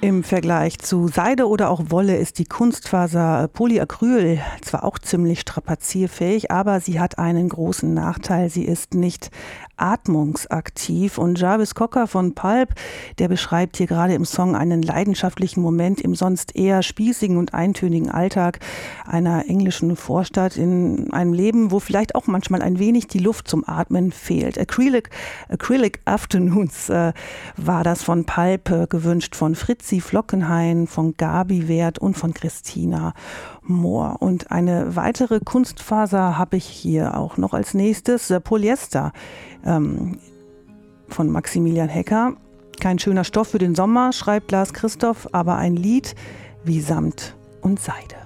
Im Vergleich zu Seide oder auch Wolle ist die Kunstfaser Polyacryl zwar auch ziemlich strapazierfähig, aber sie hat einen großen Nachteil. Sie ist nicht atmungsaktiv. Und Jarvis Cocker von Pulp, der beschreibt hier gerade im Song einen leidenschaftlichen Moment im sonst eher spießigen und eintönigen Alltag einer englischen Vorstadt, in einem Leben, wo vielleicht auch manchmal ein wenig die Luft zum Atmen fehlt. Acrylic Afternoons war das von Pulp, gewünscht von Fritzi Flockenhain, von Gabi Wert und von Christina Mohr. Und eine weitere Kunstfaser habe ich hier auch noch als nächstes, Polyester von Maximilian Hecker. Kein schöner Stoff für den Sommer, schreibt Lars Christoph, aber ein Lied wie Samt und Seide.